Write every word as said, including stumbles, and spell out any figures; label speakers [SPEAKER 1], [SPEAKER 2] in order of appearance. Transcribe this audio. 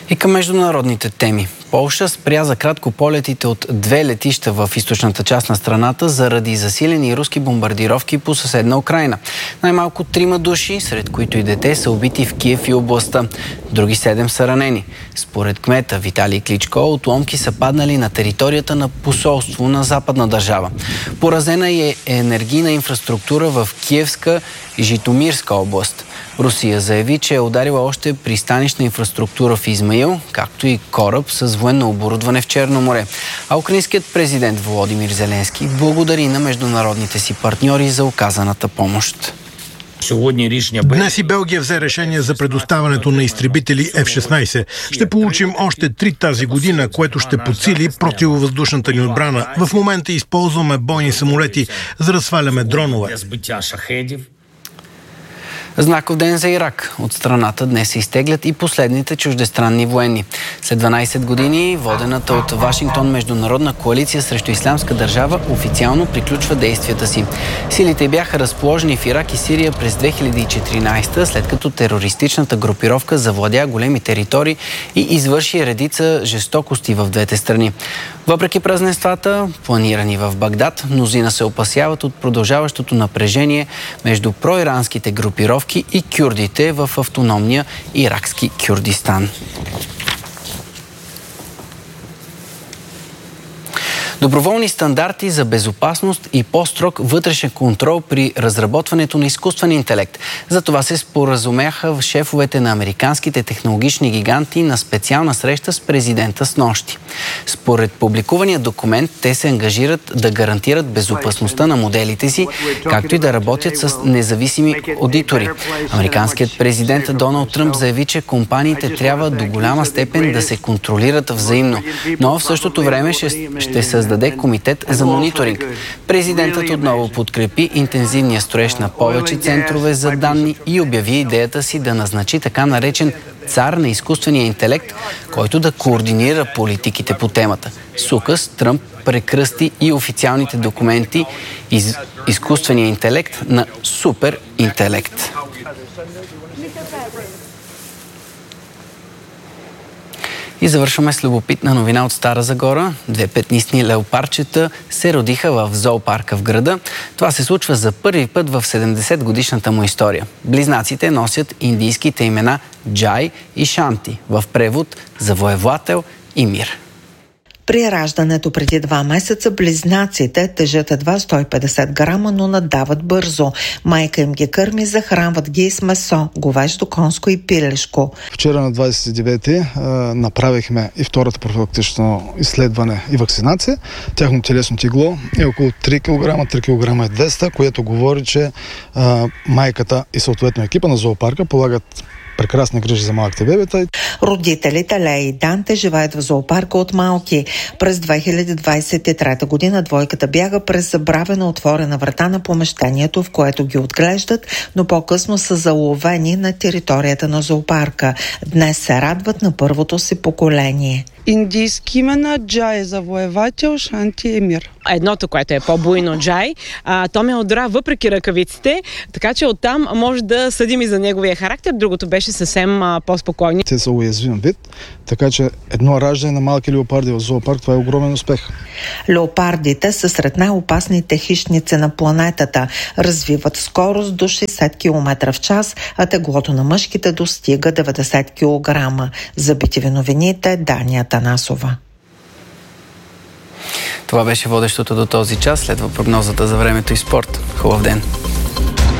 [SPEAKER 1] И към международните теми. Полша спря за кратко полетите от две летища в източната част на страната заради засилени руски бомбардировки по съседна Украйна. Най-малко трима души, сред които и дете, са убити в Киев и областта. Други седем са ранени. Според кмета Виталий Кличко, отломки са паднали на територията на посолство на западна държава. Поразена е енергийна инфраструктура в Киевска и Житомирска област. Русия заяви, че е ударила още пристанищна инфраструктура в Измаил, както и кораб с военно оборудване в Черно море. А украинският президент Володимир Зеленски благодари на международните си партньори за оказаната помощ.
[SPEAKER 2] Днес и Белгия взе решение за предоставянето на изтребители Еф шестнайсет. Ще получим още три тази година, което ще подсили противовъздушната ни отбрана. В момента използваме бойни самолети, за да сваляме дронове.
[SPEAKER 1] Знаков ден за Ирак. От страната днес се изтеглят и последните чуждестранни военни. След дванайсет години водената от Вашингтон международна коалиция срещу ислямска държава официално приключва действията си. Силите бяха разположени в Ирак и Сирия през две хиляди и четиринайсета, след като терористичната групировка завладя големи територии и извърши редица жестокости в двете страни. Въпреки празненствата, планирани в Багдад, мнозина се опасяват от продължаващото напрежение между проиранските групировки и кюрдите в автономния иракски Кюрдистан. Доброволни стандарти за безопасност и по-строг вътрешен контрол при разработването на изкуствен интелект. За това се споразумяха шефовете на американските технологични гиганти на специална среща с президента снощи. Според публикувания документ, те се ангажират да гарантират безопасността на моделите си, както и да работят с независими одитори. Американският президент Доналд Тръмп заяви, че компаниите трябва до голяма степен да се контролират взаимно, но в същото време ще, ще създаде даде комитет за мониторинг. Президентът отново подкрепи интензивния строеж на повече центрове за данни и обяви идеята си да назначи така наречен цар на изкуствения интелект, който да координира политиките по темата. С указ Тръмп прекръсти и официалните документи из изкуствения интелект на суперинтелект. И завършваме с любопитна новина от Стара Загора. Две петнистни леопарчета се родиха в зоопарка в града. Това се случва за първи път в седемдесетгодишната му история. Близнаците носят индийските имена Джай и Шанти, в превод завоевател и мир.
[SPEAKER 3] При раждането преди два месеца близнаците тежат едва сто и петдесет грама, но надават бързо. Майка им ги кърми, захранват ги с месо, говеждо, конско и пилешко.
[SPEAKER 4] Вчера на двадесет и девети направихме и втората профилактично изследване и вакцинация. Тяхно телесно тегло е около три килограма, три килограма и двеста, което говори, че а, майката и съответно екипа на зоопарка полагат прекрасни грижи за малките бебета.
[SPEAKER 3] Родителите Лея и Данте живеят в зоопарка от малки. През две хиляди двадесет и трета година двойката бяга през забравена отворена врата на помещението, в което ги отглеждат, но по-късно са заловени на територията на зоопарка. Днес се радват на първото си поколение.
[SPEAKER 5] Индийски имена Джай завоевател, Шанти е мир.
[SPEAKER 6] Едното, което е по-буйно Джай, а, то ме отдра въпреки ръкавиците, така че оттам може да съдим и за неговия характер. Другото беше съвсем а, по-спокойни.
[SPEAKER 4] Те са уязвим вид, така че едно раждане на малки леопарди в зоопарк, това е огромен успех.
[SPEAKER 3] Леопардите са сред най-опасните хищници на планетата. Развиват скорост до шейсет километра в час, а теглото на мъжките достига деветдесет килограма. За би ти ви новините, Дания Танасова.
[SPEAKER 1] Това беше водещото до този час. Следва прогнозата за времето и спорт. Хубав ден!